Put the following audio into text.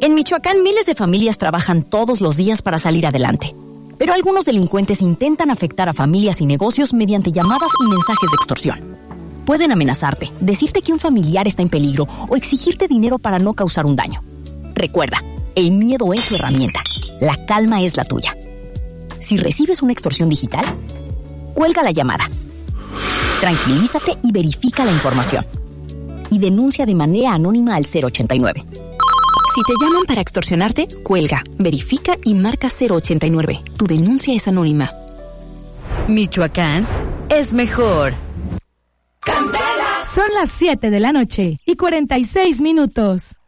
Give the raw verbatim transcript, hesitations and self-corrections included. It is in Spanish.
En Michoacán, miles de familias trabajan todos los días para salir adelante. Pero algunos delincuentes intentan afectar a familias y negocios mediante llamadas y mensajes de extorsión. Pueden amenazarte, decirte que un familiar está en peligro o exigirte dinero para no causar un daño. Recuerda, el miedo es tu herramienta. La calma es la tuya. Si recibes una extorsión digital, cuelga la llamada. Tranquilízate y verifica la información. Y denuncia de manera anónima al cero ochenta y nueve. Si te llaman para extorsionarte, cuelga, verifica y marca cero ochenta y nueve. Tu denuncia es anónima. Michoacán es mejor. Son las siete de la noche y cuarenta y seis minutos.